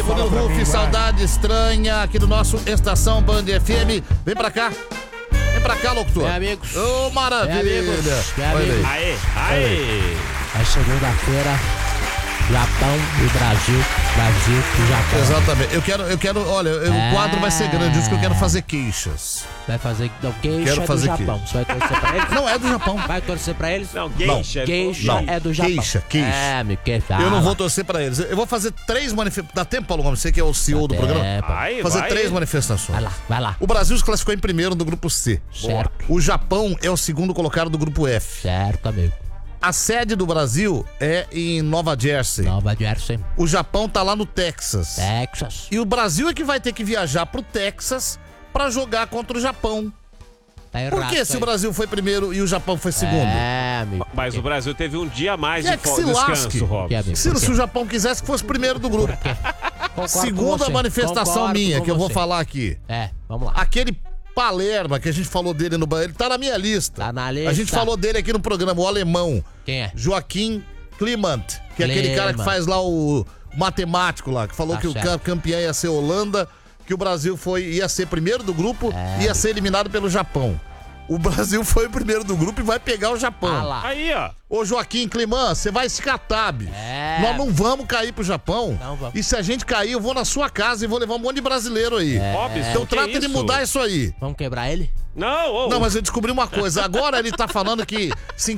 Murilo Ruf, saudade estranha aqui do nosso Estação Band FM. Vem pra cá. Vem pra cá, locutor. Bem, amigos. Ô, maravilha. Bem, amigos. Aê. É segunda-feira, Japão e Brasil e Japão. Exatamente. Eu quero, olha, o quadro vai ser grande, isso que eu quero fazer queixas. Vai fazer queixa Quero fazer do Japão. Você vai torcer pra eles? Não é do Japão. Vai torcer pra eles? Não, queixa. Queixa é do Japão. Queixa. É, me queixa. Eu não vou torcer pra eles. Eu vou fazer 3 manifestações. Dá tempo, Paulo Gomes? Você que é o CEO do programa? Fazer 3 manifestações. Vai lá. O Brasil se classificou em primeiro do grupo C. Certo. O Japão é o segundo colocado do grupo F. Certo, amigo. A sede do Brasil é em Nova Jersey. Nova Jersey. O Japão tá lá no Texas. Texas. E o Brasil é que vai ter que viajar pro Texas pra jogar contra o Japão. Tá errado. Por que se o Brasil foi primeiro e o Japão foi segundo? É, amigo. Mas o Brasil teve um dia a mais Que de que se descanso, lasque? Robson. Que amigo? Se Por quê? o Japão quisesse que fosse primeiro do grupo. Concordo com Segunda você. manifestação Concordo minha com que eu vou você. falar aqui. É, vamos lá. Aquele Palerma que a gente falou dele no banheiro, ele tá na minha lista. Tá na lista. A gente falou dele aqui no programa, o alemão. Quem é? Joaquim Klimt, que é aquele cara que Klimt. faz lá o matemático lá, que falou Tá que certo. o campeão ia ser Holanda, que o Brasil ia ser primeiro do grupo, ia ser eliminado pelo Japão. O Brasil foi o primeiro do grupo e vai pegar o Japão. Ah lá. Aí, ó. Ô Joaquim Klimt, você vai se catar, bicho. É. Nós não vamos cair pro Japão. Não vamos. E se a gente cair, eu vou na sua casa e vou levar um monte de brasileiro aí. Robson, Então que trata de isso? mudar isso aí. Vamos quebrar ele? Não, Não, mas eu descobri uma coisa. Agora ele tá falando que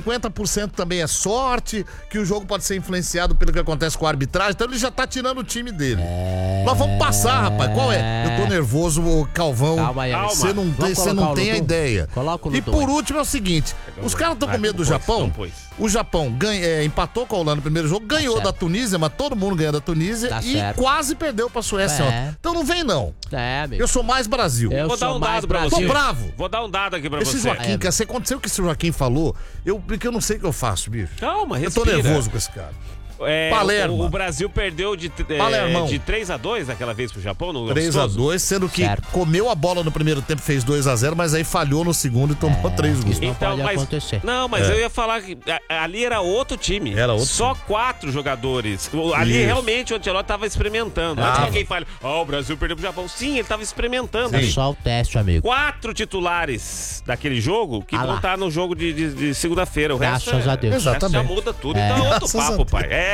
50% também é sorte, que o jogo pode ser influenciado pelo que acontece com a arbitragem. Então ele já tá tirando o time dele. Nós vamos passar, rapaz. Qual é? Eu tô nervoso, ô Calvão. Calma aí, amigo. Você não, Vamos você não colocar o tem a Ludu? ideia. Coloca o E Ludu por aí. último é o seguinte: os caras estão com medo do não Japão. pôs. O Japão empatou com a Holanda no primeiro jogo, ganhou certo. da Tunísia, mas todo mundo ganhou da Tunísia Tá e certo. quase perdeu pra Suécia. É. ontem. Então não vem, não. É, amigo. Eu sou mais Brasil. Eu Vou dar sou um mais dado pra Brasil. você. Tô bravo. Vou dar um dado aqui pra Esse você. Joaquim, quer ser aconteceu o que esse Joaquim falou, porque eu não sei o que eu faço, bicho. Calma, Eu tô respira. nervoso com esse cara. Palermo. O Brasil perdeu de Palermão. 3-2 aquela vez pro Japão no 3-2, sendo que Certo. comeu a bola no primeiro tempo, fez 2-0, mas aí falhou no segundo e tomou 3 gols. Isso não pode acontecer. Não, mas eu ia falar que ali era outro time. Era outro Só 4 jogadores. Ali Isso. realmente o Ancelotti tava experimentando. Antes que alguém fale, o Brasil perdeu pro Japão. Sim, ele tava experimentando. É só o teste, amigo. 4 titulares daquele jogo que Ah lá. vão estar no jogo de segunda-feira. O resto Graças a Deus. o resto já Exatamente. muda tudo. Então é outro Graças a papo, Deus. pai.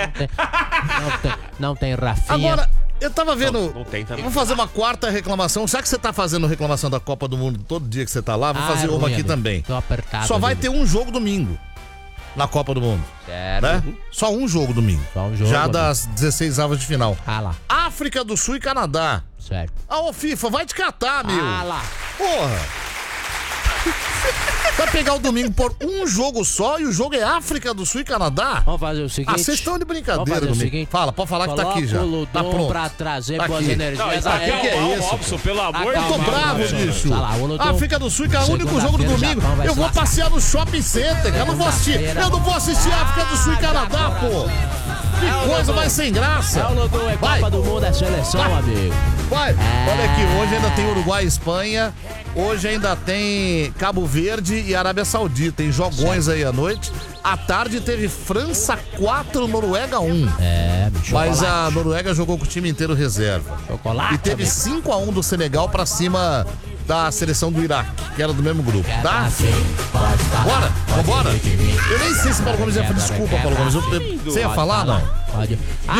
Não tem Rafinha. Agora, eu tava vendo. Não tem também. Vou fazer uma quarta reclamação. Já que você tá fazendo reclamação da Copa do Mundo todo dia que você tá lá, vou fazer é uma ruim, aqui amigo. também. Tô apertado. Só vai amigo. ter um jogo domingo na Copa do Mundo, Certo. né? Só um jogo domingo. Só um jogo, Já amigo. das 16 avas de final. Ah lá. África do Sul e Canadá. Certo. Ô FIFA, vai te catar, meu. Ah lá. Porra. Vai pegar o domingo por um jogo só e o jogo é África do Sul e Canadá? Vamos fazer o seguinte. Ah, vocês estão de Vamos brincadeira fazer o comigo. seguinte. Fala, pode falar que tá aqui já. Coloca o Tá Ludon pronto. pra trazer Tá boas aqui. energias. Não, a que é ele. isso? Robson, pelo amor Eu de tô Calma, bravo, Ludon. bicho. Tá lá, o Ludon. África do Sul, que é o único jogo do Segunda-feira, domingo. Japão vai Eu se vou lascar. passear no Shopping Center, que eu não vou assistir. Segunda-feira. Eu não vou assistir África do Sul e Canadá, pô. Que coisa mais sem graça. É o Ludon, é Vai. Copa do Mundo, é seleção, Vai. amigo. Vai. Olha aqui, hoje ainda tem Uruguai e Espanha. Hoje ainda tem Cabo Verde e Arábia Saudita. Tem jogões aí à noite. À tarde teve França 4, Noruega 1. É, bicho. Mas a Noruega jogou com o time inteiro reserva. Chocolate, E teve amigo. 5-1 do Senegal pra cima da seleção do Iraque, que era do mesmo grupo, tá? Bora, vambora. Eu nem sei se o Paulo Gomes ia falar. Desculpa, Paulo Gomes. Você ia falar, não? Pode.